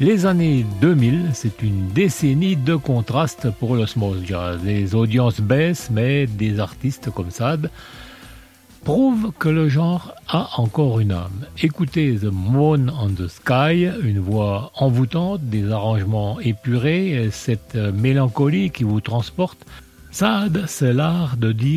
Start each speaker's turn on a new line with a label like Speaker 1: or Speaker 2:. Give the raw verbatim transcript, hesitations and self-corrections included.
Speaker 1: Les années deux mille, c'est une décennie de contrastes pour le small jazz. Les audiences baissent, mais des artistes comme Saad prouvent que le genre a encore une âme. Écoutez The Moon on the Sky, une voix envoûtante, des arrangements épurés, cette mélancolie qui vous transporte. Saad, c'est l'art de dire